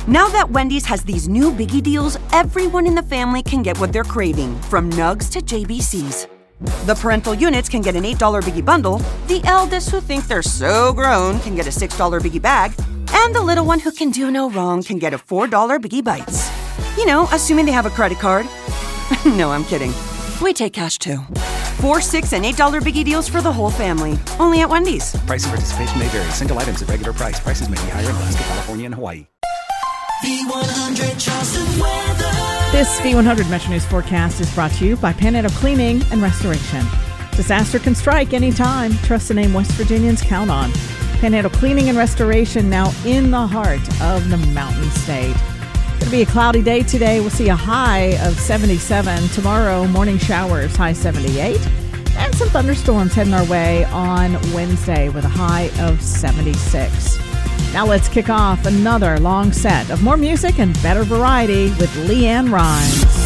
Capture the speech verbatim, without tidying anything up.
Now that Wendy's has these new biggie deals, everyone in the family can get what they're craving, from nugs to J B Cs. The parental units can get an eight dollar biggie bundle, the eldest who think they're so grown can get a six dollar biggie bag, and the little one who can do no wrong can get a four dollar biggie bites. You know, assuming they have a credit card. No, I'm kidding. We take cash too. Four, six, and eight dollar biggie deals for the whole family. Only at Wendy's. Price and participation may vary. Single items at regular price. Prices may be higher in Alaska, California, and Hawaii. V one hundred Charleston weather. This V one hundred Metro News forecast is brought to you by Panhandle Cleaning and Restoration. Disaster can strike anytime. Trust the name West Virginians count on. Panhandle Cleaning and Restoration, now in the heart of the Mountain State. It's going to be a cloudy day today. We'll see a high of seventy-seven. Tomorrow, morning showers, high seventy-eight. And some thunderstorms heading our way on Wednesday with a high of seventy-six. Now let's kick off another long set of more music and better variety with Leanne Rhymes.